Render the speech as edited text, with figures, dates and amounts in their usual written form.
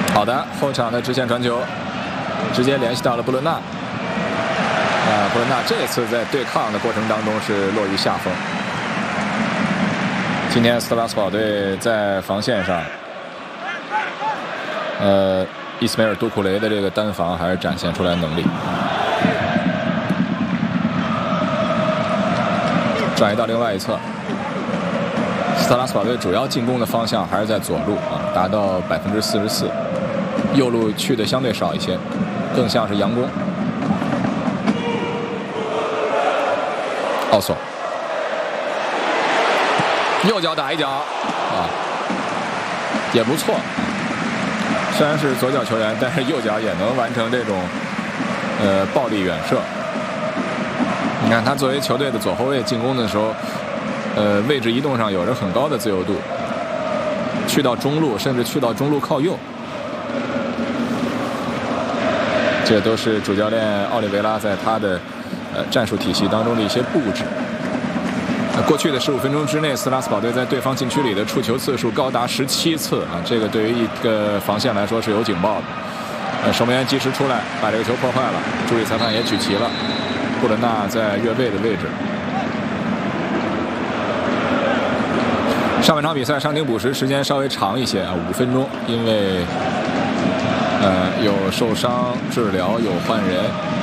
好的，后场的直线传球，直接联系到了布伦纳。布伦纳这次在对抗的过程当中是落于下风。今天斯特拉斯堡队在防线上，伊斯梅尔·杜库雷的这个单防还是展现出来能力。转移到另外一侧，斯特拉斯堡队主要进攻的方向还是在左路啊，达到44%，右路去的相对少一些，更像是佯攻。奥索右脚打一脚啊，也不错。虽然是左脚球员，但是右脚也能完成这种暴力远射。你看他作为球队的左后卫进攻的时候，位置移动上有着很高的自由度，去到中路甚至去到中路靠右，这都是主教练奥利维拉在他的战术体系当中的一些布置。过去的15分钟之内，斯拉斯堡队在对方禁区里的触球次数高达17次啊！这个对于一个防线来说是有警报的。守门员及时出来把这个球破坏了，助理裁判也举旗了。布伦纳在越位的位置。上半场比赛伤停补时时间稍微长一些啊，5分钟，因为有受伤治疗，有换人。